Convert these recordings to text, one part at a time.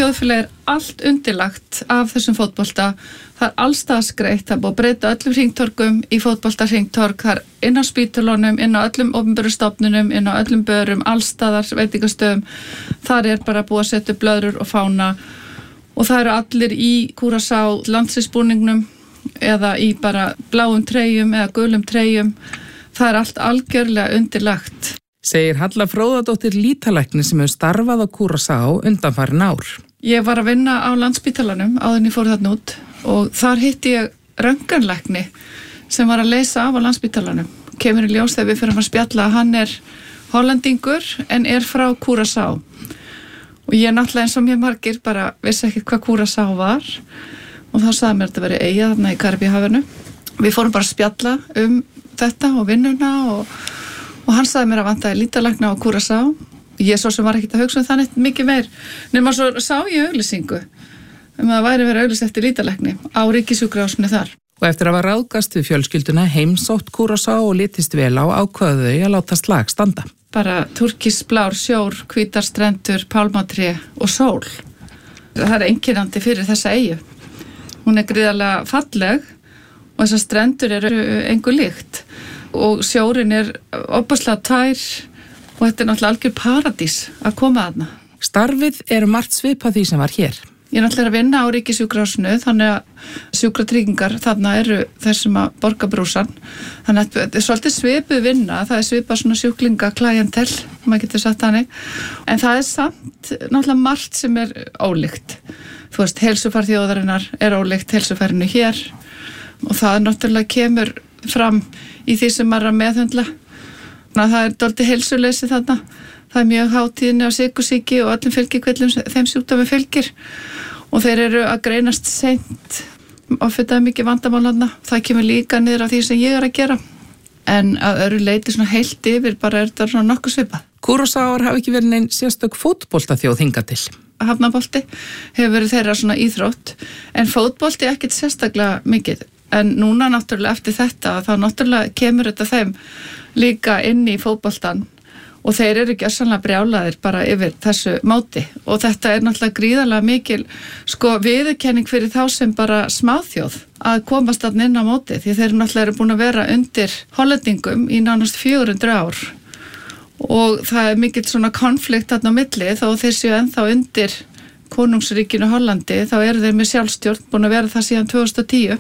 þjóðfélag allt undirlagt af þessum fótbolta. Það allstaðar greitt, það búið að breyta öllum hringtorgum í fótbolta-hringtorg, það inn á spítulunum, inn á öllum opinberu stofnunum, inn á öllum börum, allstaðar veitingastöðum. Þar bara búið að setja blöðrur og fána og það eru allir í Curaçao landsliðsbúningnum eða í bara bláum treyjum eða gulum treyjum. Það allt algjörlega undirlagt. Segir Halla Fróðadóttir lítalæknir sem hefur starfað á Curaçao undanfarin ár. Ég var að vinna á Landspítalanum áður en ég fór þarna út og þar hitti ég röntgenlækni sem var að leysa af á Landspítalanum. Kemur í ljós þegar við fyrir að spjalla að hann hollendingur en frá Curaçao. Og ég náttúrulega eins og mjög margir bara vissi ekki hvað Curaçao var og þá sagði mér að þetta veri eyja þarna í Karibíuhafinu. Við fórum bara að spjalla þetta og vinnuna og hann sagði mér að vantaði lítalækna á Curaçao. Ég svo sem var ekkert að hugsa þannig mikið meir. Nema svo sá ég auglýsingu að það væri verið auglýst eftir lítalækni á ríkissjúkrahúsinu þar. Og eftir að hafa ráðgast við fjölskylduna heimsótt Curaçao og litist vel á ákváðu þau að láta slag standa. Bara turkisblár sjór, hvítar strendur, pálmatré og sól. Það einkennandi fyrir þessa eyju. Hún gríðarlega falleg og þessar strendur eru engu líkt. Og sjórin opaslega tær og þetta náttúrulega algjör paradís að koma þarna. Starfið margt svipað því sem var hér. Ég náttúrulega að vinna á ríkissjúkrahúsinu þannig að sjúkratryggingar þarna eru þessum að borga brúsan. Þannig að þetta svolítið svipuð vinna, það svipað svona sjúklinga klientel, maður getur sagt þannig. En það samt náttúrulega margt sem ólíkt. Þú veist, heilsufar þjóðarinnar ólíkt heilsufarinu hér og það náttúrulega kemur fram í því sem maður að meðhöndla. Það dálítið heilsuleysi þarna. Það mjög hátíðinni á sykursýki og öllum fylgikvillum þeim sjúkdómi fylgir og þeir eru að greinast seint og þetta mikið vandamál þarna. Það kemur líka niður af því sem ég að gera en að öðru leiti svona heilt yfir bara þetta svona nokkuð svipað. Curaçaoar hafa ekki verið nein sérstök fótboltaþjóð hingað til. Hafnabolti hefur verið þeirra svona íþrótt en fótbolti ekkert sérstaklega mikið. En núna náttúrulega eftir þetta þá náttúrulega kemur þetta þeim líka inn í fótboltan og þeir eru gjörsamlega brjálaðir bara yfir þessu móti og þetta náttúrulega gríðarlega mikil viðurkenning fyrir þá sem bara smáþjóð að komast þarna inn á móti því þeir náttúrulega eru búin að vera undir hollendingum í nánast 400 ár og það mikill svona konflikt þarna á milli þó þeir séu ennþá undir konungsríkinu Hollandi þá eru þeir með sjálfstjórn búin að vera það síðan 2010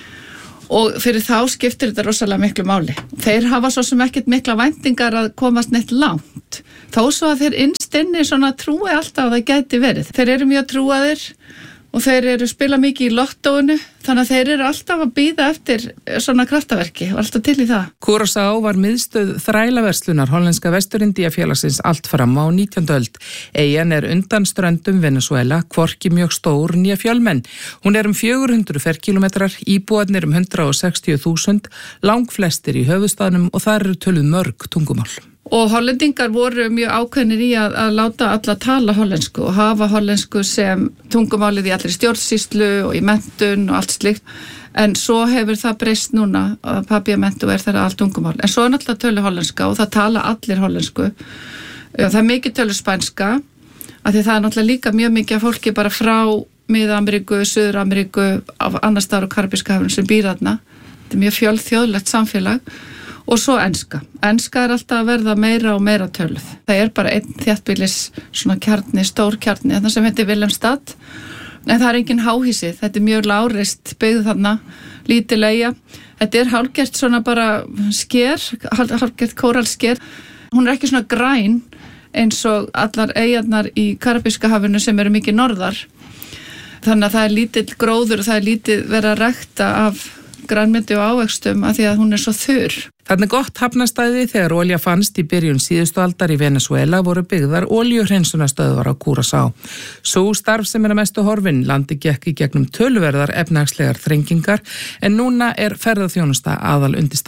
og fyrir þá skiptir þetta rosalega miklu máli. Þeir hafa svo sem ekkert mikla væntingar að komast neitt langt. Þó svo að þeir innst inni svona trúi alltaf að það gæti verið. Þeir eru mjög trúaðir og þeir eru spila mikið í lottóinu þannig að þeir eru alltaf að bíða eftir svona kraftaverki og alltaf til í það. Curaçao var miðstöð þrælaverslunar hollenska Vestur-Indíafélagsins allt fram á 19. öld. Eyjan undan ströndum Venezuela, hvorki mjög stór né fjölmenn. Hún 400 ferkilometrar, íbúarnir 160.000, langflestir í höfuðstaðnum og þar eru töluð mörg tungumál. Og hollendingar voru mjög ákveðnir í að láta alla tala hollensku og hafa hollensku sem tungumálið í allri stjórnsýslu og í menntun og allt slíkt. En svo hefur það breyst núna að papíamentu þeirra allt tungumál. En svo náttúrulega tölu hollenska og það tala allir hollensku. Það mikið tölu spænska, af því það náttúrulega líka mjög mikið af fólki bara frá Mið-Ameríku, Suður-Ameríku, annars staðar á Karibíska hafinu sem býr þarna. Þetta mjög fjölþjóðlegt samfélag. Og svo enska. Enska alltaf að verða meira og meira töluð. Það bara einn þéttbýlis svona kjarni, stór kjarni, þetta sem heitir Wilhelmstad. En það engin háhýsi. Þetta mjög lágreist byggð þarna, lítil eyja. Þetta hálfgert svona bara sker, hálfgert kóralsker. Hún ekki svona græn eins og allar eyjarnar í Karibíska hafinu sem eru mikið norðar. Þannig að það lítill gróður og það lítið verið að rækta af grænmeti og ávextum af því að hún svo þurr. Þarna gott hafnastæði þegar olja fannst í byrjun síðustu aldar í Venezuela voru byggðar oljuhreinsunarstöðvar á Curaçao. Sú starf sem að mestu horfin landi gekk í gegnum töluverðar efnahagslegar þrengingar en núna ferðaþjónusta aðal undirstaðan.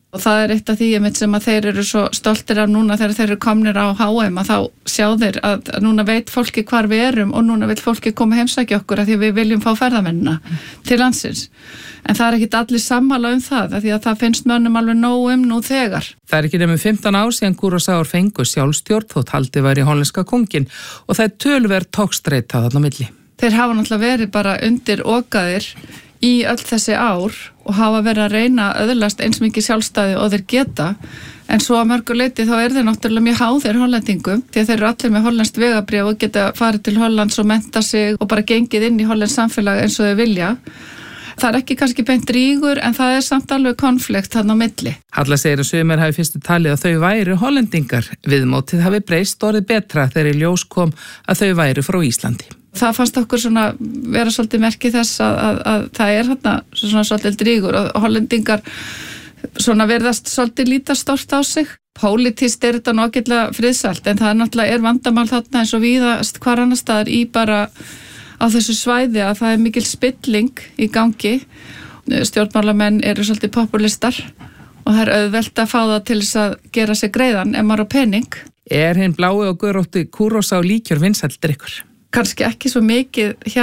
Og það er eitt af því sem að þeir eru svo stoltir af núna þegar þeir eru komnir á HM að þá sjá þeir að núna veit fólki hvar við erum og núna vil fólki koma heimsækja okkur að því við viljum fá ferðamennina til landsins. En það er ekkit allir sammála það að því að það finnst mönnum alveg nóg nú þegar. Það er ekki nema 15 ár síðan Curaçao fengu sjálfstjórn þótt haldið væri hollenska kónginn og það er töluverð togstreita þarna á milli. Þeir hafa náttúrulega verið bara undir okaðir í öll þessi ár og hafa verið að reyna að öðlast eins mikið sjálfstæði og þeir geta, en svo að mörgu leyti þá þeir náttúrulega mjög háðir hollendingum því að þeir eru allir með hollenskt vegabréf og geta farið til Hollands og mennta sig og bara gengið inn í hollenskt samfélag eins og þau vilja. Það er ekki kannski beint rígur en það er samt alveg konflikt þarna á milli. Halla segir að sumir hafi fyrstu talið að þau væru hollendingar. Viðmótið hafi breyst orðið betra þegar í ljós kom að þau væru frá Íslandi. Það fannst okkur svona vera svolítið merki þess að það er þarna svona svolítið rígur og hollendingar svona verðast svolítið líta stórt á sig. Pólitískt er þetta ágætlega friðsælt en það náttúrulega er vandamál þarna eins og víðast hvar annars staðar í bara á þessu svæði að það er mikil spilling í gangi. Stjórnmálamenn eru svolítið populistar og það er auðvelt að fá það til þess að gera sig greiðan ef maður á pening. Er hinn blái og görótti Curaçao líkjör vinsældir ykkur? Kannski ekki svo mikið hjá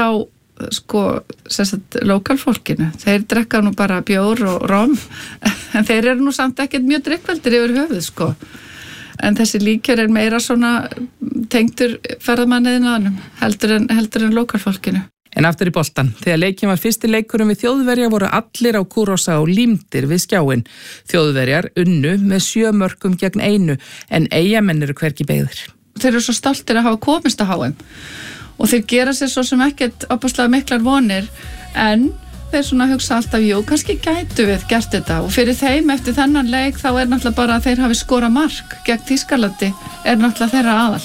lokalfólkinu. Þeir drekka nú bara bjór og rom en þeir eru nú samt ekkert mjög drikkveldir yfir höfuð En þessi líkjör er meira svona tengdur ferðamanniðnaðinum heldur en lokalfólkinu. En aftur í boltan, þegar leikinn var fyrsti leikurum við Þjóðverja voru allir á Curaçao límdir við skjáinn. Þjóðverjar unnu með 7 mörkum gegn 1 en Eyjamenn eru hvergi beygðir. Þeir eru svo stoltir að hafa komist að HM og þeir gera sér svo sem ekkert opaslega miklar vonir en þeir svona hugsa alltaf, jú, kannski gætu við gert þetta og fyrir þeim eftir þennan leik þá er náttúrulega bara að þeir hafi skorað mark gegn Þýskalandi er náttúrulega þeirra aðal.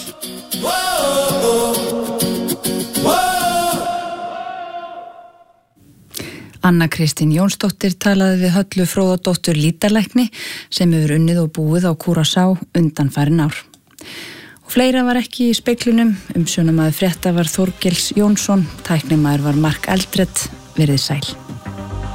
Anna Kristín Jónsdóttir talaði við Höllu Fróðadóttur lítarlækni sem hefur unnið og búið á Curaçao undanfarin ár. Fleira var ekki í speglinum, umsjónamaður frétta var Þorgils Jónsson, tæknimaður var Mark Eldred, verið sæl.